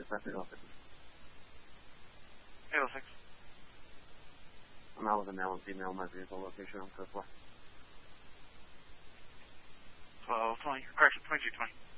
806. 806. I'm not with a male and female. My vehicle location on code 4. 1220. Correction, 2220.